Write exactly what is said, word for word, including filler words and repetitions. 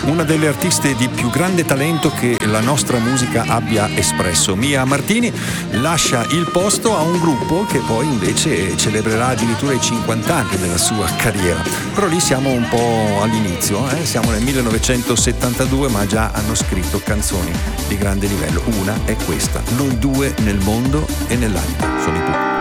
una delle artiste di più grande talento che la nostra musica abbia espresso. Mia Martini lascia il posto a un gruppo che poi invece celebrerà addirittura i cinquanta anni della sua carriera. Però lì siamo un po' all'inizio, eh? Siamo nel millenovecentosettantadue, ma già hanno scritto canzoni di grande livello. Una è questa: Noi due nel mondo e nell'anima. Sono i Pooh.